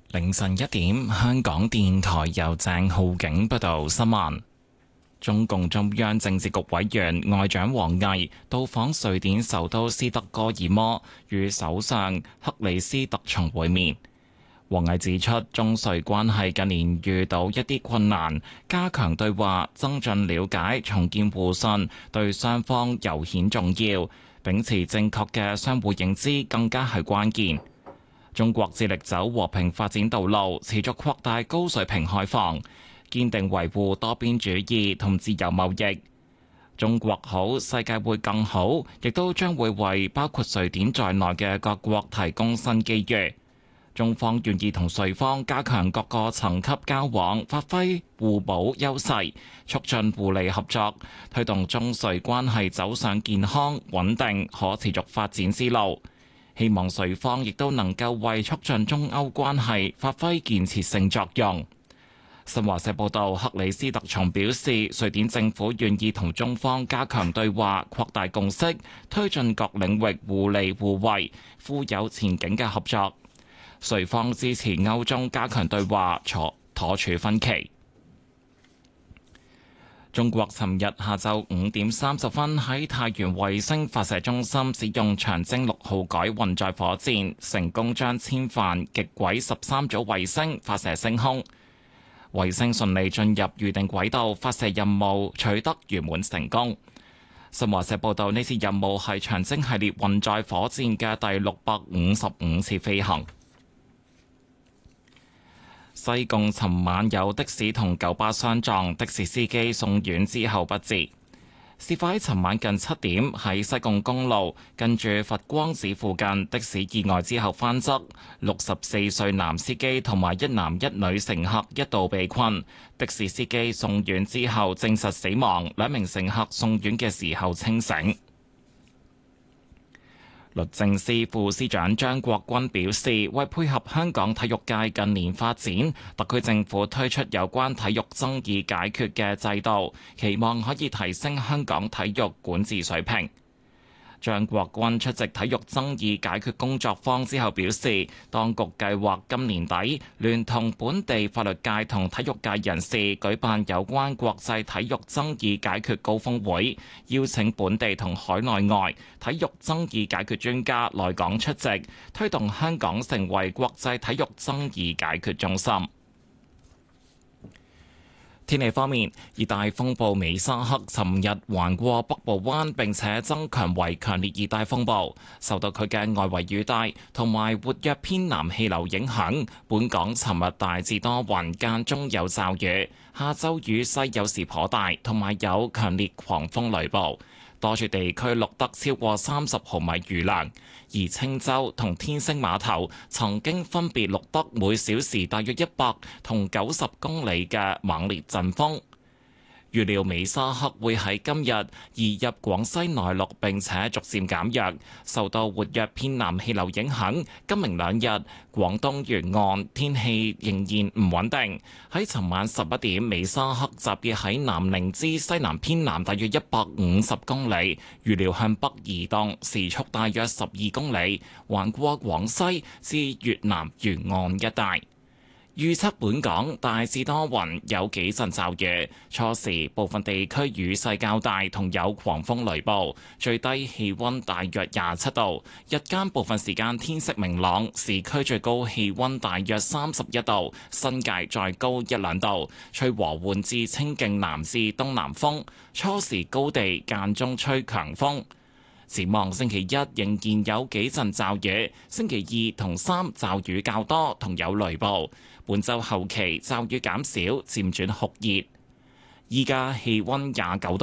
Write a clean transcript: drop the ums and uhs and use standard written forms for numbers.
凌晨1點，香港電台由鄭浩景報道新聞。中共中央政治局委員外長王毅到訪瑞典首都斯德哥爾摩，與首相克里斯特松會面。王毅指出，中瑞關係近年遇到一啲困難，加強對話、增進了解、重建互信，對雙方尤顯重要。秉持正確嘅相互認知，更加係關鍵。中國致力走和平發展道路，持續擴大高水平開放，堅定維護多邊主義同自由貿易。中國好，世界會更好，亦都將會為包括瑞典在內嘅各國提供新機遇。中方願意同瑞方加強各個層級交往，發揮互補優勢，促進互利合作，推動中瑞關係走上健康、穩定、可持續發展之路。希望瑞方亦都能夠為促進中歐關係發揮建設性作用。新華社報道，克里斯特松表示，瑞典政府願意同中方加強對話，擴大共識，推進各領域互利互惠、富有前景嘅合作。瑞方支持歐中加強對話，妥處分歧。中國尋日下晝5點30分喺太原衛星發射中心使用長征6號改運載火箭，成功將殲帆極軌13組衛星發射升空。衛星順利進入預定軌道，發射任務取得圓滿成功。新華社報道，呢次任務係長征系列運載火箭嘅第655次飛行。西貢尋晚有的士同九巴相撞，的士司機送院之後不治。事發喺尋晚近7點，喺西貢公路近住佛光寺附近，的士意外之後翻側，64歲男司機同埋1男1女乘客一度被困，的士司機送院之後證實死亡，2名乘客送院嘅時候清醒。律政司副司長張國軍表示，為配合香港體育界近年發展，特區政府推出有關體育爭議解決嘅制度，期望可以提升香港體育管治水平。張國軍出席體育爭議解決工作坊之後表示，當局計劃今年底聯同本地法律界同體育界人士舉辦有關國際體育爭議解決高峰會，邀請本地同海內外體育爭議解決專家來港出席，推動香港成為國際體育爭議解決中心。天氣方面，熱帶風暴美沙克尋日橫過北部灣，並且增強為強烈熱帶風暴。受到佢嘅外圍雨帶同埋活躍偏南氣流影響，本港尋日大致多雲，間中有驟雨。下晝雨勢有時頗大，同埋有強烈狂風雷暴。多處地區錄得超過30毫米雨量，而青洲同天星碼頭曾經分別錄得每小時大約100同90公里嘅猛烈陣風。預料美沙克會喺今日移入廣西內陸，並且逐漸減弱。受到活躍偏南氣流影響，今明2日廣東沿岸天氣仍然唔穩定。喺尋晚11點，美沙克集結喺南寧之西南偏南大約150公里，預料向北移動，時速大約12公里，橫過廣西至越南沿岸一帶。預測本港大致多雲，有幾陣驟雨，初時部分地區雨勢較大，同有狂風雷暴，最低氣溫大約27度，日間部分時間天色明朗，市區最高氣溫大約31度，新界再高1-2度，吹和緩至清勁南至東南風，初時高地間中吹強風。展望星期一仍然有幾陣驟雨，星期2同3驟雨較多，同有雷暴。本週後期驟雨減少，漸轉酷熱。依家氣溫29度。